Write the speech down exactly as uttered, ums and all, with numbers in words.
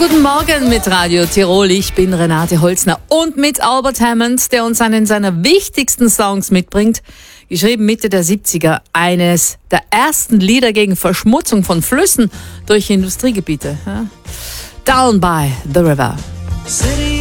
Guten Morgen mit Radio Tirol. Ich bin Renate Holzner und mit Albert Hammond, der uns einen seiner wichtigsten Songs mitbringt. Geschrieben Mitte der siebziger, eines der ersten Lieder gegen Verschmutzung von Flüssen durch Industriegebiete. Down by the River.